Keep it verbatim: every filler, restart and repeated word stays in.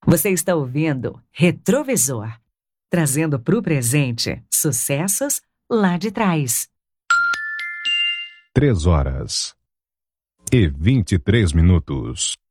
Você está ouvindo Retrovisor, trazendo para o presente sucessos lá de trás. Três horas e vinte e três minutos.